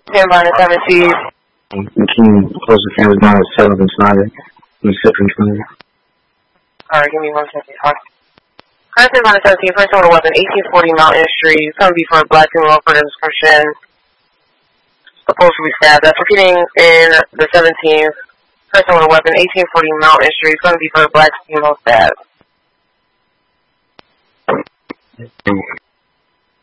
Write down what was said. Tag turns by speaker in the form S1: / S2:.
S1: 10 by the 17.
S2: McKean closed the cameras down at 7th and Snyder. And 6th and Snyder.
S1: Alright, give me 1 second. Crime 10 by the 17, person with a weapon, 1840 Mountain Street. It's going to be for a black female for the description. Supposed to be stabbed. That's repeating in the 17th. Person with a weapon, 1840 Mountain Street. It's going to be for a black female stabbed.